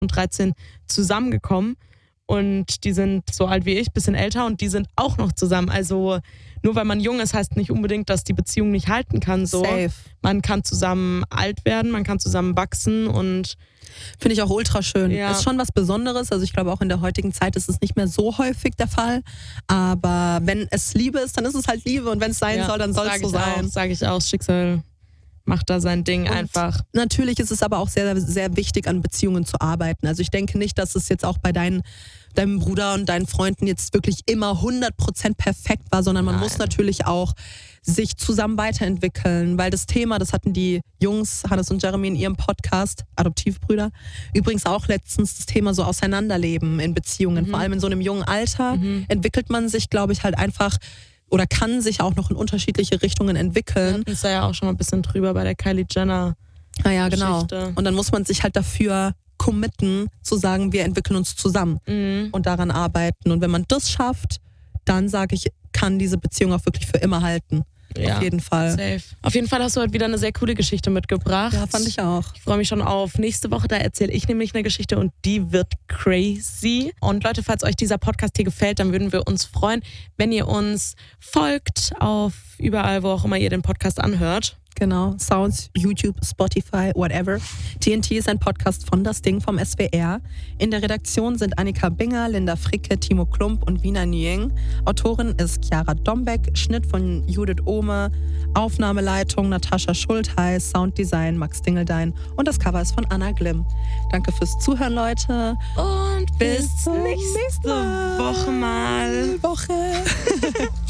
13 zusammengekommen. Und die sind so alt wie ich, bisschen älter und die sind auch noch zusammen. Also nur weil man jung ist, heißt nicht unbedingt, dass die Beziehung nicht halten kann. So. Safe. Man kann zusammen alt werden, man kann zusammen wachsen und finde ich auch ultra schön. Ja. Ist schon was Besonderes. Also ich glaube auch in der heutigen Zeit ist es nicht mehr so häufig der Fall. Aber wenn es Liebe ist, dann ist es halt Liebe. Und wenn es sein soll, dann soll es so sein. Sage ich auch, Schicksal macht da sein Ding und einfach. Natürlich ist es aber auch sehr, sehr wichtig, an Beziehungen zu arbeiten. Also ich denke nicht, dass es jetzt auch bei deinem Bruder und deinen Freunden jetzt wirklich immer 100% perfekt war, sondern man muss natürlich auch sich zusammen weiterentwickeln, weil das Thema, das hatten die Jungs, Hannes und Jeremy in ihrem Podcast, Adoptivbrüder, übrigens auch letztens das Thema so Auseinanderleben in Beziehungen, vor allem in so einem jungen Alter entwickelt man sich, glaube ich, halt einfach oder kann sich auch noch in unterschiedliche Richtungen entwickeln. Das ist ja auch schon mal ein bisschen drüber bei der Kylie Jenner ja, genau. Geschichte. Und dann muss man sich halt dafür committen, zu sagen, wir entwickeln uns zusammen und daran arbeiten. Und wenn man das schafft, dann sage ich, kann diese Beziehung auch wirklich für immer halten. Ja, auf jeden Fall. Safe. Auf jeden Fall hast du heute wieder eine sehr coole Geschichte mitgebracht. Ja, fand ich auch. Ich freue mich schon auf nächste Woche. Da erzähle ich nämlich eine Geschichte und die wird crazy. Und Leute, falls euch dieser Podcast hier gefällt, dann würden wir uns freuen, wenn ihr uns folgt auf überall, wo auch immer ihr den Podcast anhört. Genau, Sounds, YouTube, Spotify, whatever. TNT ist ein Podcast von Das Ding vom SWR. In der Redaktion sind Annika Binger, Linda Fricke, Timo Klump und Wina Nguyen. Autorin ist Chiara Dombeck, Schnitt von Judith Ohme, Aufnahmeleitung Natascha Schultheiß, Sounddesign Max Dingeldein und das Cover ist von Anna Glimm. Danke fürs Zuhören, Leute. Und bis nächste Woche mal. Woche.